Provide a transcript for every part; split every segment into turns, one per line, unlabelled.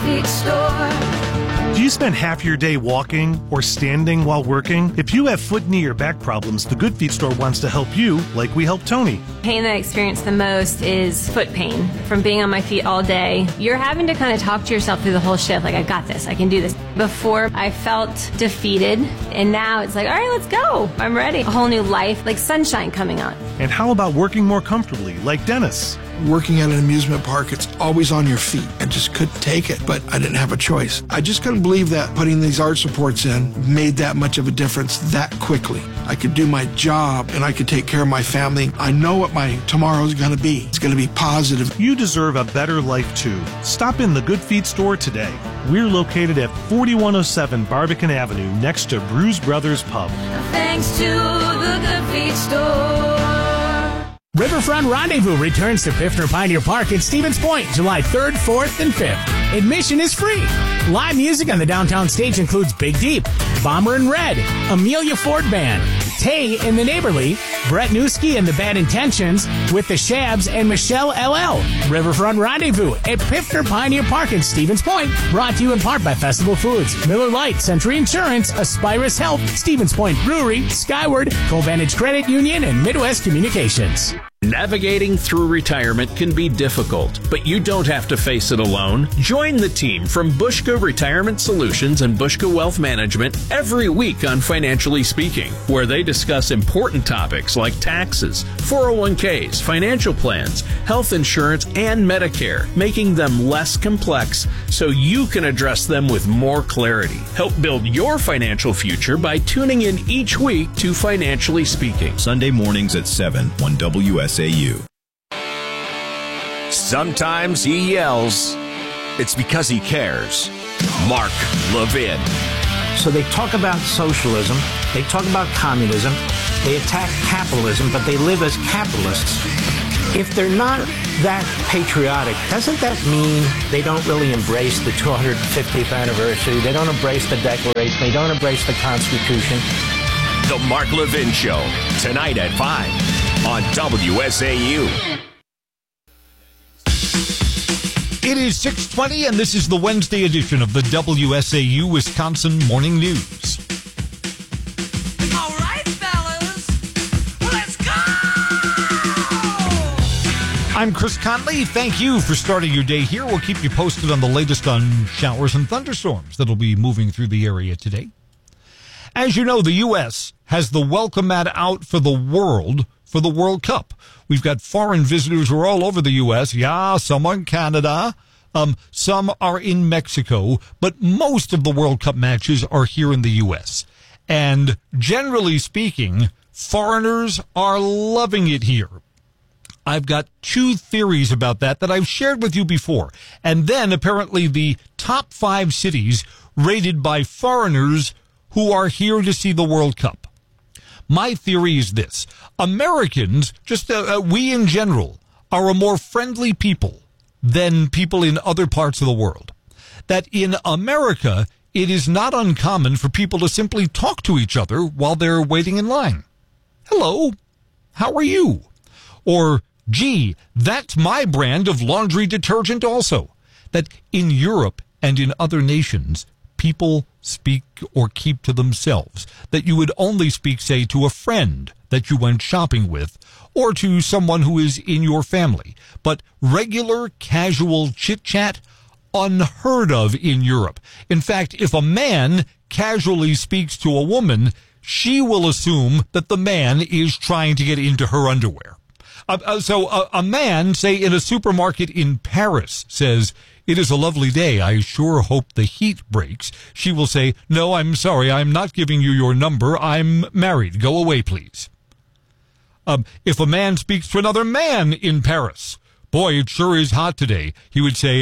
Feet store.
Do you spend half your day walking or standing while working? If you have foot, knee, or back problems, the Good Feet store wants to help you like we helped Tony.
Pain that I experience the most is foot pain from being on my feet all day. You're having to kind of talk to yourself through the whole shift, like, I got this, I can do this. Before, I felt defeated, and now it's like, all right, let's go. I'm ready. A whole new life, like sunshine coming on.
And how about working more comfortably, like Dennis?
Working at an amusement park, it's always on your feet. I just couldn't take it, but I didn't have a choice. I just couldn't believe that putting these arch supports in made that much of a difference that quickly. I could do my job and I could take care of my family. I know what my tomorrow's going to be. It's going to be positive.
You deserve a better life too. Stop in the Good Feet store today. We're located at 4107 Barbican Avenue next to Bruise Brothers Pub.
Thanks to the Good Feet store.
Riverfront Rendezvous returns to Piffner Pioneer Park at Stevens Point, July 3rd, 4th, and 5th. Admission is free. Live music on the downtown stage includes Big Deep, Bomber and Red, Amelia Ford Band, Tay and the Neighborly, Brett Newski and the Bad Intentions, with the Shabs and Michelle LL. Riverfront Rendezvous at Piffner Pioneer Park in Stevens Point, brought to you in part by Festival Foods, Miller Lite, Century Insurance, Aspirus Health, Stevens Point Brewery, Skyward, Covantage Credit Union, and Midwest Communications.
Navigating through retirement can be difficult, but you don't have to face it alone. Join the team from Bushka Retirement Solutions and Bushka Wealth Management every week on Financially Speaking, where they discuss important topics like taxes, 401ks, financial plans, health insurance, and Medicare, making them less complex so you can address them with more clarity. Help build your financial future by tuning in each week to Financially Speaking.
Sunday mornings at 7 on WSAU.
Sometimes he yells. It's because he cares. Mark Levin.
So they talk about socialism, they talk about communism, they attack capitalism, but they live as capitalists. If they're not that patriotic, doesn't that mean they don't really embrace the 250th anniversary? They don't embrace the Declaration. They don't embrace the Constitution.
The Mark Levin Show, tonight at 5 on WSAU.
It is 6:20, and this is the Wednesday edition of the WSAU Wisconsin Morning News.
All right, fellas, let's go!
I'm Chris Conley. Thank you for starting your day here. We'll keep you posted on the latest on showers and thunderstorms that'll be moving through the area today. As you know, the U.S. has the welcome mat out for the World Cup. We've got foreign visitors who are all over the U.S. Yeah, some are in Canada. Some are in Mexico. But most of the World Cup matches are here in the U.S. And generally speaking, foreigners are loving it here. I've got two theories about that I've shared with you before. And then apparently the top 5 cities rated by foreigners who are here to see the World Cup. My theory is this. Americans, just we in general, are a more friendly people than people in other parts of the world. That in America, it is not uncommon for people to simply talk to each other while they're waiting in line. Hello, how are you? Or, gee, that's my brand of laundry detergent also. That in Europe and in other nations, people speak or keep to themselves, that you would only speak, say, to a friend that you went shopping with, or to someone who is in your family. But regular, casual chit-chat, unheard of in Europe. In fact, if a man casually speaks to a woman, she will assume that the man is trying to get into her underwear. So a man, say, in a supermarket in Paris says, "It is a lovely day. I sure hope the heat breaks." She will say, "No, I'm sorry. I'm not giving you your number. I'm married. Go away, please." If a man speaks to another man in Paris, "Boy, it sure is hot today," he would say,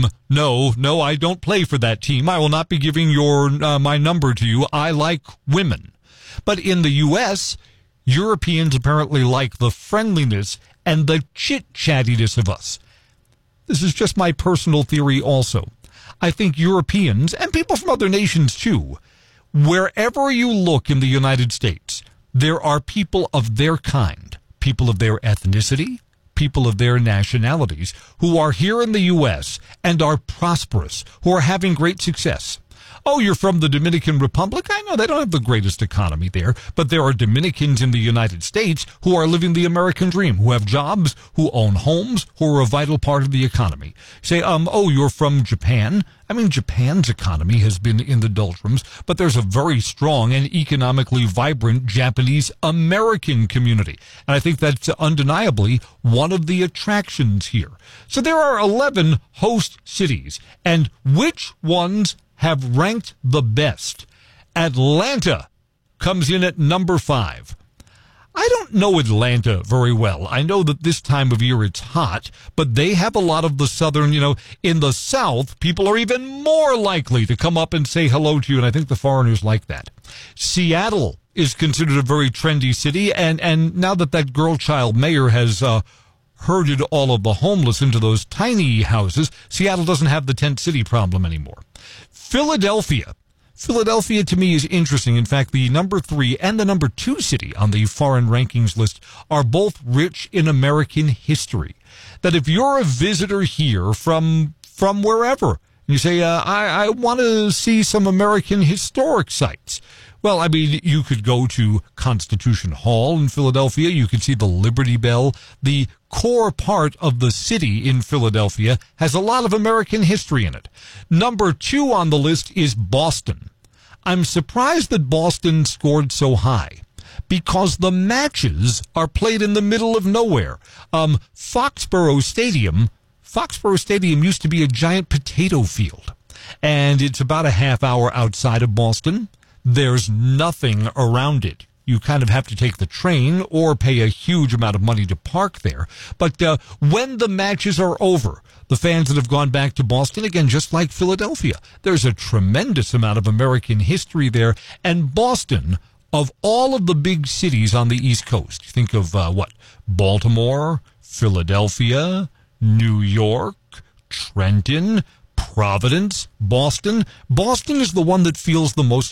no, I don't play for that team. I will not be giving my number to you. I like women." But in the U.S., Europeans apparently like the friendliness and the chit-chattiness of us. This is just my personal theory also. I think Europeans, and people from other nations too, wherever you look in the United States, there are people of their kind, people of their ethnicity, people of their nationalities who are here in the U.S. and are prosperous, who are having great success. Oh, you're from the Dominican Republic? I know they don't have the greatest economy there, but there are Dominicans in the United States who are living the American dream, who have jobs, who own homes, who are a vital part of the economy. Say, oh, you're from Japan? I mean, Japan's economy has been in the doldrums, but there's a very strong and economically vibrant Japanese American community. And I think that's undeniably one of the attractions here. So there are 11 host cities, and which ones have ranked the best? Atlanta comes in at number 5. I don't know Atlanta very well. I know that this time of year it's hot, but they have a lot of the southern, in the South, people are even more likely to come up and say hello to you, and I think the foreigners like that. Seattle is considered a very trendy city, and now that girl child mayor has herded all of the homeless into those tiny houses, Seattle doesn't have the tent city problem anymore. Philadelphia to me is interesting. In fact, the number 3 and the number 2 city on the foreign rankings list are both rich in American history. That if you're a visitor here from wherever, and you say, I want to see some American historic sites. Well, I mean, you could go to Constitution Hall in Philadelphia. You could see the Liberty Bell. The core part of the city in Philadelphia has a lot of American history in it. Number 2 on the list is Boston. I'm surprised that Boston scored so high because the matches are played in the middle of nowhere. Foxborough Stadium used to be a giant potato field, and it's about a half hour outside of Boston. There's nothing around it. You kind of have to take the train or pay a huge amount of money to park there. But when the matches are over, the fans that have gone back to Boston, again, just like Philadelphia, there's a tremendous amount of American history there. And Boston, of all of the big cities on the East Coast, think of Baltimore, Philadelphia, New York, Trenton, Providence, Boston. Boston is the one that feels the most